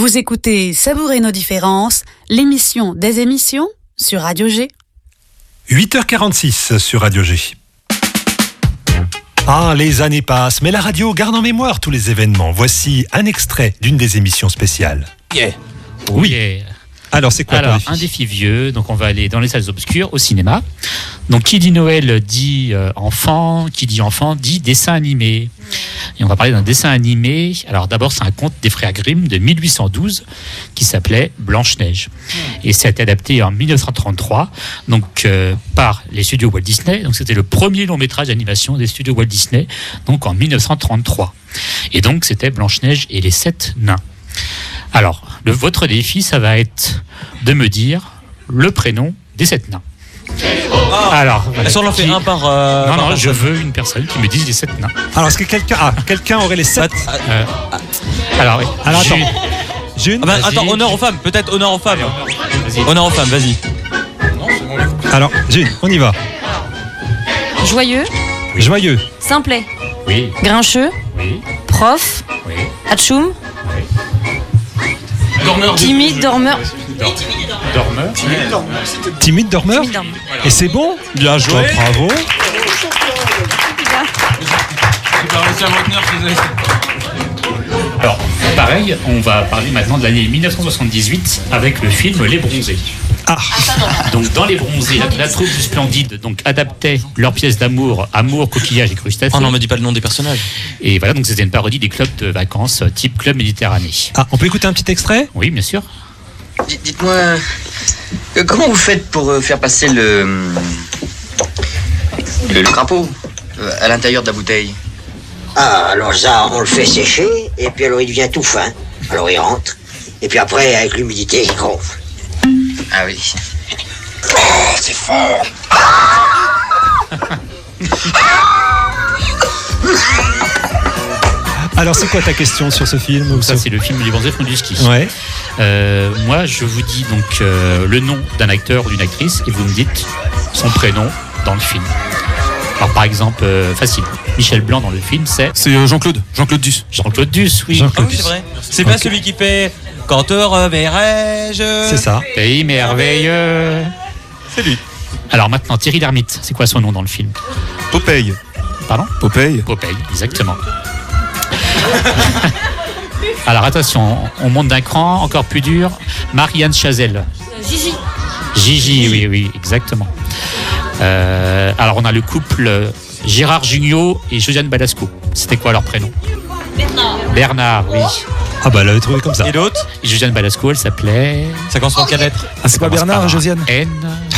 Vous écoutez Savourer nos différences, l'émission des émissions sur Radio G. 8h46 sur Radio G. Ah, les années passent, mais la radio garde en mémoire tous les événements. Voici un extrait d'une des émissions spéciales. Yeah. Oui. Yeah. Alors, c'est quoi ton défi ? Un défi vieux, donc on va aller dans les salles obscures, au cinéma. Donc, qui dit Noël dit enfant, qui dit enfant dit dessin animé. Et on va parler d'un dessin animé. Alors, d'abord, c'est un conte des frères Grimm de 1812 qui s'appelait Blanche-Neige. Et ça a été adapté en 1933, donc par les studios Walt Disney. Donc, c'était le premier long métrage d'animation des studios Walt Disney, donc en 1933. Et donc, c'était Blanche-Neige et les 7 nains. Alors, votre défi, ça va être de me dire le prénom des 7 nains. Alors, est-ce qu'on en fait un par Non, je veux une personne qui me dise les 7 nains. Alors, est-ce que quelqu'un aurait les 7 Alors, attends. June. Attends, honneur aux femmes, peut-être honneur aux femmes. Honneur aux femmes, vas-y. Alors, June, on y va. Joyeux. Oui. Joyeux. Simplet. Oui. Grincheux. Oui. Prof. Oui. Hatchoum. Dormeur. Timide, dormeur. Dormeur. Timide dormeur. Et c'est bon. Bien joué. Bravo. Alors, pareil, on va parler maintenant de l'année 1978 avec le film Les Bronzés. Ah. Donc, dans Les Bronzés, la troupe du Splendide adaptait leur pièce d'amour, Amour, coquillage et crustacés. Oh non, me dis pas le nom des personnages. Et voilà, donc c'était une parodie des clubs de vacances type Club Méditerranée. Ah, on peut écouter un petit extrait ? Oui, bien sûr. Dites-moi, comment vous faites pour faire passer le crapaud à l'intérieur de la bouteille? Ah, alors ça, on le fait sécher, et puis alors il devient tout fin. Alors il rentre, et puis après, avec l'humidité, il gonfle. Ah oui. Oh, c'est fort. Alors, c'est quoi ta question sur ce film ? Ça, c'est le film Les Bronzés font du ski. Ouais. Moi, je vous dis donc le nom d'un acteur ou d'une actrice et vous me dites son prénom dans le film. Alors, par exemple, facile. Michel Blanc dans le film, c'est Jean-Claude Duss. Jean-Claude Duss, oui. Jean-Claude C'est vrai. C'est pas celui qui fait Quand te reverrai-je. C'est ça. Pays merveilleux. C'est lui. Alors maintenant, Thierry Lhermitte, c'est quoi son nom dans le film ? Popeye. Pardon ? Popeye. Popeye, exactement. Alors attention, on monte d'un cran, encore plus dur. Marianne Chazelle. Gigi, oui, exactement. Alors on a le couple Gérard Jugnot et Josiane Balasco. C'était quoi leur prénom ? Bernard, oui. Ah bah, elle l'avait trouvé comme ça. Et l'autre ? Et Josiane Balasco, elle s'appelait... Ça commence par quelle lettre ? Ah, c'est pas Bernard, Josiane ? Nathalie ?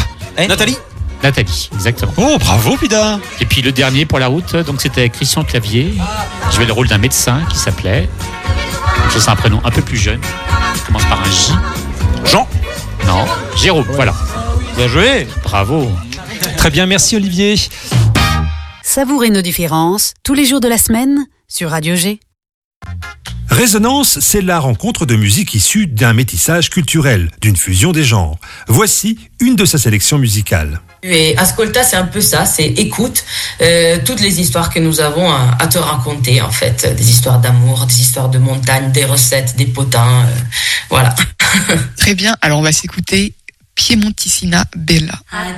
Nathalie, exactement. Oh, bravo, Pida. Et puis le dernier pour la route, donc c'était Christian Clavier. Je jouais le rôle d'un médecin qui s'appelait... Donc ça, c'est un prénom un peu plus jeune. Ça commence par un J. Jean ? Non, Jérôme, voilà. Bien joué. Bravo. Très bien, merci Olivier. Savourer nos différences tous les jours de la semaine sur Radio G. Résonance, c'est la rencontre de musique issue d'un métissage culturel, d'une fusion des genres. Voici une de sa sélections musicales. Et Ascolta, c'est un peu ça, c'est écoute toutes les histoires que nous avons à te raconter, en fait. Des histoires d'amour, des histoires de montagne, des recettes, des potins, voilà. Très bien, alors on va s'écouter Piemontissina Bella.